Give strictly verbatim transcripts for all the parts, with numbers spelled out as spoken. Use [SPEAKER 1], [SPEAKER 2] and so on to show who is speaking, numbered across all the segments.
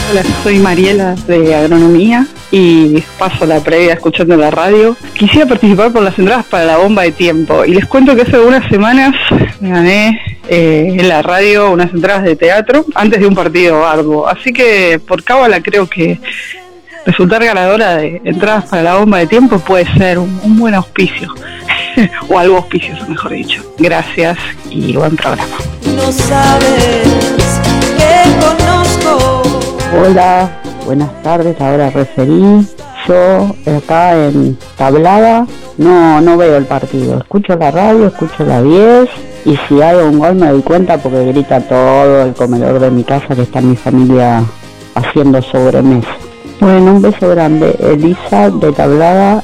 [SPEAKER 1] Hola, soy Mariela de Agronomía y paso la previa escuchando la radio. Quisiera participar por las entradas para la bomba de tiempo y les cuento que hace algunas semanas me gané eh, en la radio unas entradas de teatro antes de un partido arduo. Así que por cábala creo que resultar ganadora de entradas para la bomba de tiempo puede ser un, un buen auspicio. O algo auspicioso, mejor dicho. Gracias y buen programa.
[SPEAKER 2] No sabes que conozco.
[SPEAKER 3] Hola, buenas tardes, ahora referí. Yo acá en Tablada no no veo el partido. Escucho la radio, escucho la diez y si hay un gol me doy cuenta porque grita todo el comedor de mi casa que está mi familia haciendo sobremesa. Bueno, un beso grande. Elisa de Tablada.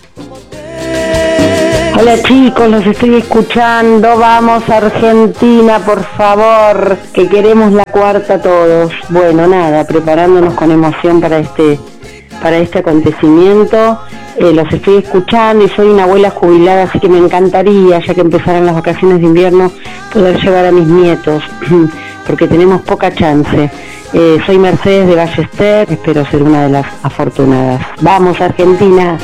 [SPEAKER 3] Hola chicos, los estoy escuchando, vamos Argentina, por favor, que queremos la cuarta todos. Bueno, nada, preparándonos con emoción para este, para este acontecimiento, eh, los estoy escuchando y soy una abuela jubilada, así que me encantaría, ya que empezaran las vacaciones de invierno, poder llevar a mis nietos, porque tenemos poca chance. Eh, soy Mercedes de Ballester, espero ser una de las afortunadas. ¡Vamos Argentina!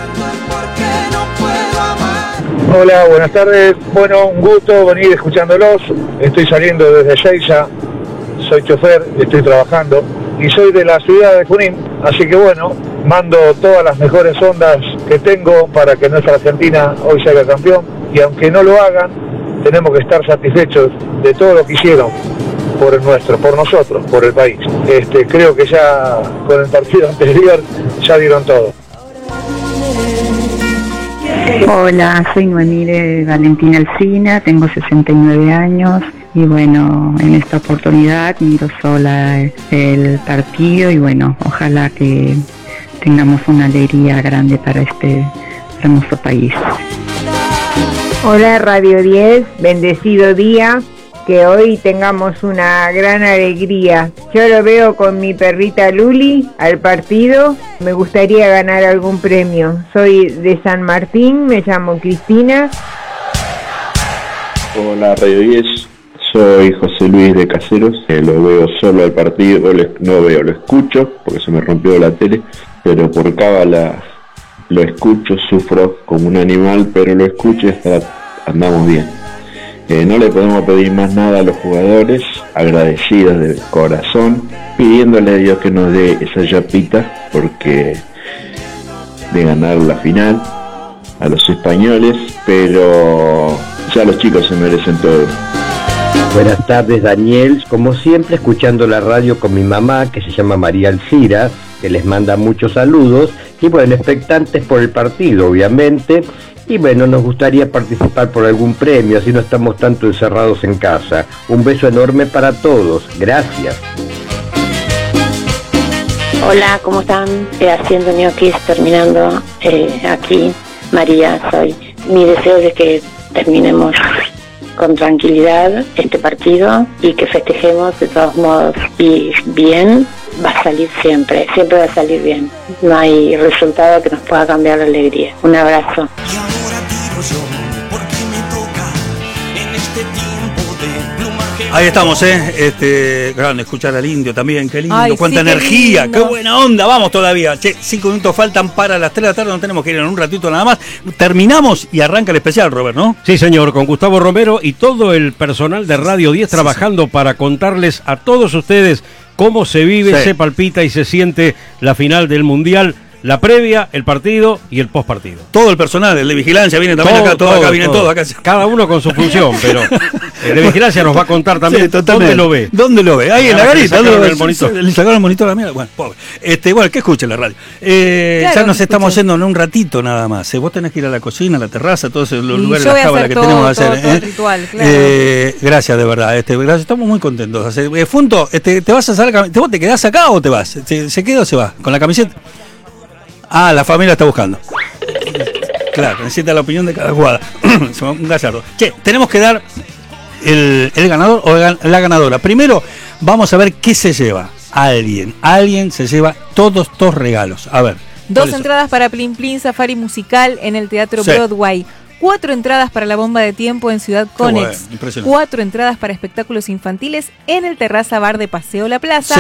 [SPEAKER 4] Hola, buenas tardes. Bueno, un gusto venir escuchándolos. Estoy saliendo desde Yeiza, soy chofer, estoy trabajando y soy de la ciudad de Junín, así que bueno, mando todas las mejores ondas que tengo para que nuestra Argentina hoy salga campeón y aunque no lo hagan, tenemos que estar satisfechos de todo lo que hicieron por el nuestro, por nosotros, por el país. Este, creo que ya con el partido anterior ya dieron todo.
[SPEAKER 5] Hola, soy Noemí de Valentina Alsina, tengo sesenta y nueve años y bueno, en esta oportunidad miro sola el partido y bueno, ojalá que tengamos una alegría grande para este hermoso país.
[SPEAKER 6] Hola Radio diez, bendecido día, que hoy tengamos una gran alegría. Yo lo veo con mi perrita Luli al partido, me gustaría ganar algún premio. Soy de San Martín, me llamo Cristina.
[SPEAKER 7] Hola Radio diez, soy José Luis de Caseros, eh, lo veo solo al partido, no veo, lo escucho porque se me rompió la tele, pero por cábala lo escucho, sufro como un animal, pero lo escucho y hasta andamos bien. Eh, no le podemos pedir más nada a los jugadores, agradecidos de corazón, pidiéndole a Dios que nos dé esa yapita, porque de ganar la final a los españoles, pero ya los chicos se merecen todo.
[SPEAKER 8] Buenas tardes Daniel, como siempre escuchando la radio con mi mamá que se llama María Alcira, que les manda muchos saludos, y bueno, expectantes por el partido obviamente. Y bueno, nos gustaría participar por algún premio, así no estamos tanto encerrados en casa. Un beso enorme para todos. Gracias.
[SPEAKER 9] Hola, ¿cómo están? Eh, haciendo ñoquis, terminando eh, aquí. María, soy. Mi deseo es que terminemos con tranquilidad este partido y que festejemos de todos modos y bien. Va a salir siempre, siempre va a salir bien. No hay resultado que nos pueda cambiar la alegría. Un abrazo.
[SPEAKER 10] Ahí estamos, ¿eh? Este, grande, escuchar al indio también, qué lindo,
[SPEAKER 11] Ay,
[SPEAKER 10] cuánta
[SPEAKER 11] sí, qué
[SPEAKER 10] energía,
[SPEAKER 11] lindo.
[SPEAKER 10] qué buena onda, vamos todavía. Che, cinco minutos faltan para las tres de la tarde, no tenemos que ir en un ratito nada más. Terminamos y arranca el especial, Robert, ¿no?
[SPEAKER 11] Sí, señor, con Gustavo Romero y todo el personal de Radio diez
[SPEAKER 10] sí,
[SPEAKER 11] trabajando
[SPEAKER 10] sí.
[SPEAKER 11] para contarles a todos ustedes cómo se vive,
[SPEAKER 10] Sí.
[SPEAKER 11] se palpita y se siente la final del Mundial, la previa, el partido y el postpartido.
[SPEAKER 10] Todo el personal, el de vigilancia viene también
[SPEAKER 11] Todo,
[SPEAKER 10] acá, todo,
[SPEAKER 11] todo,
[SPEAKER 10] acá vienen
[SPEAKER 11] todo.
[SPEAKER 10] todos acá.
[SPEAKER 11] Cada uno con su función, pero el de vigilancia nos va a contar también
[SPEAKER 10] Sí, totalmente.
[SPEAKER 11] dónde lo ve.
[SPEAKER 10] ¿Dónde lo ve? Ahí en la
[SPEAKER 11] Ahora que le
[SPEAKER 10] garita.
[SPEAKER 11] sacaron
[SPEAKER 10] ¿dónde
[SPEAKER 11] el
[SPEAKER 10] lo ve?
[SPEAKER 11] monitor.
[SPEAKER 10] Le sacaron el monitor a la mierda. Bueno, pobre. Este, bueno, que escuche la radio. Eh,
[SPEAKER 12] Claro,
[SPEAKER 10] ya nos
[SPEAKER 12] que
[SPEAKER 10] estamos
[SPEAKER 12] escuche.
[SPEAKER 10] yendo en un ratito nada más. ¿eh? Vos tenés que ir a la cocina, a la terraza, todos los
[SPEAKER 12] Y
[SPEAKER 10] lugares,
[SPEAKER 12] yo
[SPEAKER 10] las
[SPEAKER 12] voy a
[SPEAKER 10] cábalas
[SPEAKER 12] hacer
[SPEAKER 10] que
[SPEAKER 12] todo,
[SPEAKER 10] tenemos que
[SPEAKER 12] todo,
[SPEAKER 10] hacer.
[SPEAKER 12] todo
[SPEAKER 10] ¿eh?
[SPEAKER 12] el ritual, claro.
[SPEAKER 10] Eh, gracias, de verdad. Este, gracias, estamos muy contentos. Hace- eh, Funto, este, ¿te vas a sacar la camiseta? ¿Vos te quedás acá o te vas? ¿Se, se queda o se va? ¿Con la camiseta? Ah, la familia está buscando. Claro, necesita la opinión de cada jugada. Un gallardo. Che, tenemos que dar el, el ganador o gan- la ganadora. Primero, vamos a ver qué se lleva. Alguien, alguien se lleva todos estos regalos. A ver.
[SPEAKER 12] Dos
[SPEAKER 10] ¿cuáles son?
[SPEAKER 12] entradas para Plin Plin Safari Musical en el Teatro
[SPEAKER 10] Sí.
[SPEAKER 12] Broadway. Cuatro entradas para la Bomba de Tiempo en Ciudad Conex.
[SPEAKER 10] bueno, impresionante.
[SPEAKER 12] Cuatro entradas para espectáculos infantiles en el Terraza Bar de Paseo La Plaza.
[SPEAKER 10] Sí.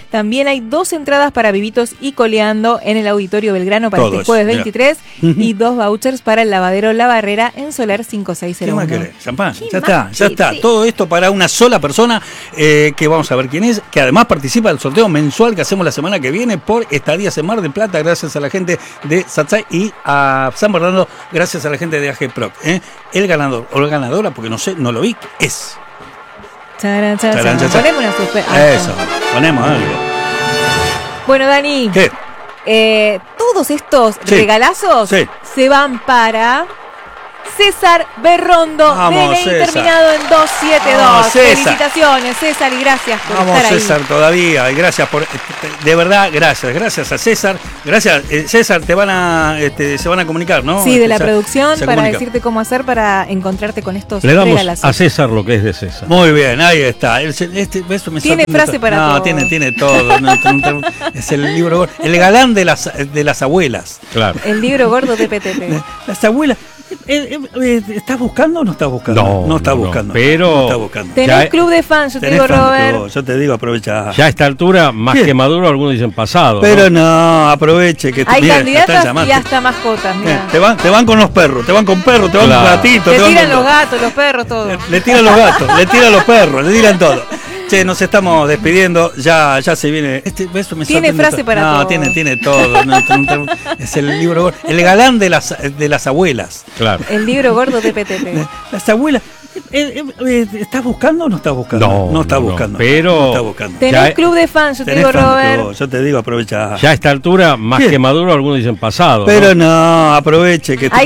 [SPEAKER 12] También hay dos entradas para Vivitos y Coleando en el Auditorio Belgrano para
[SPEAKER 10] Todo
[SPEAKER 12] este
[SPEAKER 10] eso,
[SPEAKER 12] jueves
[SPEAKER 10] mira.
[SPEAKER 12] veintitrés y dos vouchers para el lavadero La Barrera en Solar cinco seis cero uno.
[SPEAKER 10] ¿Qué más querés? Champán.
[SPEAKER 12] ¿Qué
[SPEAKER 10] Ya
[SPEAKER 12] más
[SPEAKER 10] está, ya está.
[SPEAKER 12] querés?
[SPEAKER 10] Todo esto para una sola persona eh, que vamos a ver quién es, que además participa del sorteo mensual que hacemos la semana que viene por estadías en Mar del Plata, gracias a la gente de Satsai y a San Bernardo, gracias a la gente de A G Proc. ¿eh? El ganador o la ganadora, porque no sé, no lo vi, es.
[SPEAKER 12] Charan, charan,
[SPEAKER 10] Charan,
[SPEAKER 12] charan.
[SPEAKER 10] charan.
[SPEAKER 12] Ponemos una suspe- ah,
[SPEAKER 10] Eso, ponemos algo.
[SPEAKER 12] Bueno, Dani.
[SPEAKER 10] ¿Qué?
[SPEAKER 12] Eh, todos estos
[SPEAKER 10] Sí.
[SPEAKER 12] regalazos
[SPEAKER 10] Sí.
[SPEAKER 12] se van para César Berrondo,
[SPEAKER 10] Vamos,
[SPEAKER 12] D N I
[SPEAKER 10] César.
[SPEAKER 12] terminado en dos siete dos.
[SPEAKER 10] Vamos, César.
[SPEAKER 12] Felicitaciones, César, y gracias por
[SPEAKER 10] Vamos,
[SPEAKER 12] estar ahí.
[SPEAKER 10] César, todavía. Y gracias por. De verdad, gracias. Gracias a César. Gracias. eh, César, te van a. Este, se van a comunicar, ¿no?
[SPEAKER 12] Sí, de la
[SPEAKER 10] Se-
[SPEAKER 12] producción,
[SPEAKER 10] se
[SPEAKER 12] para
[SPEAKER 10] comunica.
[SPEAKER 12] decirte cómo hacer para encontrarte con estos
[SPEAKER 11] Le damos
[SPEAKER 12] regalazos.
[SPEAKER 11] a César lo que es de César.
[SPEAKER 10] Muy bien, ahí está. El- este, eso me
[SPEAKER 12] Tiene
[SPEAKER 10] sorprende
[SPEAKER 12] frase
[SPEAKER 10] todo.
[SPEAKER 12] para
[SPEAKER 10] no,
[SPEAKER 12] todo.
[SPEAKER 10] tiene, tiene todo. No, no, no, es el libro. El galán de las, de las abuelas.
[SPEAKER 11] Claro.
[SPEAKER 12] El libro gordo de P T P.
[SPEAKER 10] Las abuelas. Eh, eh, eh, ¿Estás buscando o no estás buscando?
[SPEAKER 11] No,
[SPEAKER 10] no estás
[SPEAKER 11] no, no,
[SPEAKER 10] buscando.
[SPEAKER 11] pero-
[SPEAKER 10] No estás buscando.
[SPEAKER 12] Tenés
[SPEAKER 11] Ya-
[SPEAKER 12] club de fans, yo te
[SPEAKER 10] Tenés
[SPEAKER 12] digo,
[SPEAKER 10] fan,
[SPEAKER 12] Robert.
[SPEAKER 10] yo- Yo te digo, aprovecha.
[SPEAKER 11] Ya a esta altura, más
[SPEAKER 10] ¿Qué?
[SPEAKER 11] que maduro, algunos dicen pasado.
[SPEAKER 10] Pero
[SPEAKER 11] ¿no?
[SPEAKER 10] no, aproveche que te,
[SPEAKER 12] Hay
[SPEAKER 10] mira, te están
[SPEAKER 12] candidatas
[SPEAKER 10] llamando.
[SPEAKER 12] y hasta mascotas,
[SPEAKER 10] Eh,
[SPEAKER 12] mira.
[SPEAKER 10] te, van, te van con los perros, te van con perros, te van
[SPEAKER 11] Claro.
[SPEAKER 10] con gatitos.
[SPEAKER 12] Te
[SPEAKER 10] van
[SPEAKER 12] tiran
[SPEAKER 10] con
[SPEAKER 12] los
[SPEAKER 10] todo.
[SPEAKER 12] gatos, los perros, todo.
[SPEAKER 10] Le tiran los gatos, le tiran los perros, le tiran todo. Che, nos estamos despidiendo, ya, ya se viene. Este, eso me
[SPEAKER 12] Tiene
[SPEAKER 10] sorprende
[SPEAKER 12] frase
[SPEAKER 10] todo.
[SPEAKER 12] para
[SPEAKER 10] no,
[SPEAKER 12] todo.
[SPEAKER 10] tiene, tiene todo. no, no, no, es el libro, el galán de las, de las abuelas.
[SPEAKER 11] Claro.
[SPEAKER 12] El libro gordo de P T P.
[SPEAKER 10] Las abuelas. Eh, eh, eh, ¿Estás buscando o no estás buscando?
[SPEAKER 11] No,
[SPEAKER 10] no estás
[SPEAKER 11] no, no,
[SPEAKER 10] buscando.
[SPEAKER 11] pero-
[SPEAKER 10] no estás buscando.
[SPEAKER 12] Tenés
[SPEAKER 11] Ya-
[SPEAKER 12] club de fans, yo te
[SPEAKER 10] Tenés
[SPEAKER 12] digo,
[SPEAKER 10] fan,
[SPEAKER 12] Robert.
[SPEAKER 10] yo, yo te digo, aprovecha.
[SPEAKER 11] Ya a esta altura, más
[SPEAKER 10] ¿Qué?
[SPEAKER 11] que maduro, algunos dicen pasado.
[SPEAKER 10] Pero
[SPEAKER 11] ¿no?
[SPEAKER 10] no, aproveche que
[SPEAKER 12] Hay